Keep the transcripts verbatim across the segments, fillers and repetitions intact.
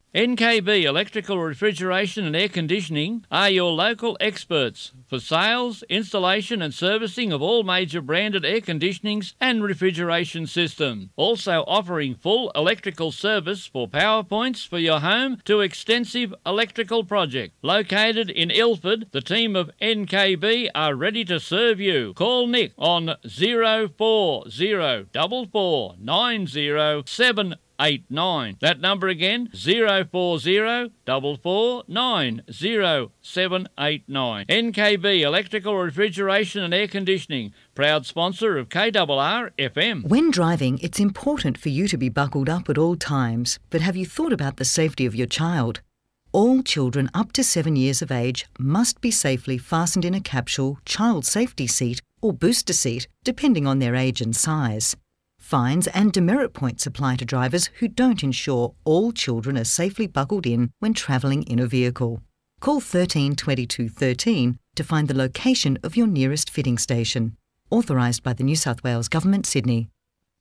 N K B Electrical, Refrigeration and Air Conditioning are your local experts for sales, installation and servicing of all major branded air conditionings and refrigeration systems. Also offering full electrical service for power points for your home to extensive electrical project. Located in Ilford, the team of N K B are ready to serve you. Call Nick on zero four zero four four nine zero seven eight nine. That number again, zero four zero four four nine zero seven eight nine. N K B Electrical, Refrigeration and Air Conditioning, proud sponsor of K R R F M. When driving, it's important for you to be buckled up at all times, but have you thought about the safety of your child? All children up to seven years of age must be safely fastened in a capsule, child safety seat or booster seat, depending on their age and size. Fines and demerit points apply to drivers who don't ensure all children are safely buckled in when travelling in a vehicle. Call thirteen twenty-two thirteen to find the location of your nearest fitting station. Authorised by the New South Wales Government, Sydney.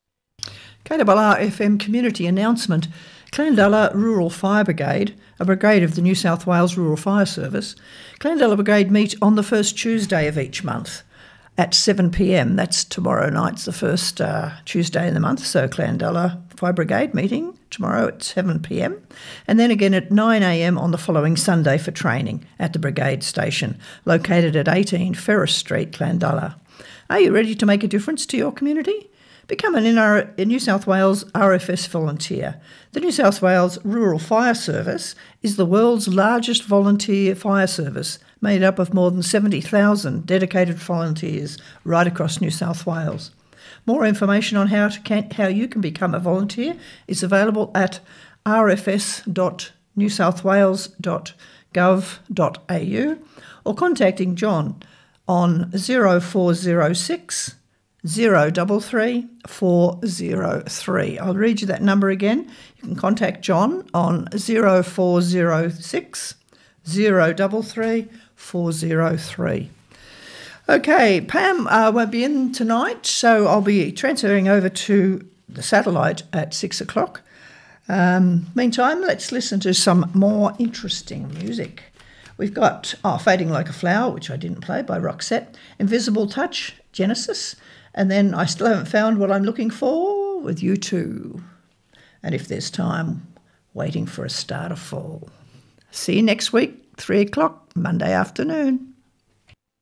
K R R F M community announcement. Clandela Rural Fire Brigade, a brigade of the New South Wales Rural Fire Service. Clandela Brigade meet on the first Tuesday of each month at seven p m. That's tomorrow night's the first uh, Tuesday in the month. So Clandela Fire Brigade meeting tomorrow at seven p m. And then again at nine a m on the following Sunday for training at the brigade station, located at eighteen Ferris Street, Clandela. Are you ready to make a difference to your community? Become an N R, a New South Wales R F S volunteer. The New South Wales Rural Fire Service is the world's largest volunteer fire service, made up of more than seventy thousand dedicated volunteers right across New South Wales. More information on how to can, how you can become a volunteer is available at r f s dot new south wales dot gov dot a u or contacting John on zero four zero six zero three three four zero three. I'll read you that number again. You can contact John on zero four zero six zero three three four zero three. Okay, Pam uh, won't be in tonight, so I'll be transferring over to the satellite at six o'clock. Um, meantime, let's listen to some more interesting music. We've got oh, Fading Like a Flower, which I didn't play, by Roxette, Invisible Touch, Genesis, and then I Still Haven't Found What I'm Looking For with U two. And if there's time, Waiting for a Star to Fall. See you next week, three o'clock, Monday afternoon.